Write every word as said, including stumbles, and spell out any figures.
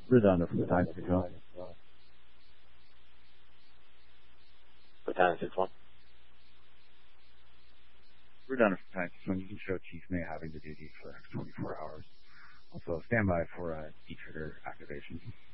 Redondo from Battalion six one. Battalion six one. Redondo from Battalion six one. You can show Chief May having the duty for the next twenty-four hours. Also, stand by for uh, D-trigger activation.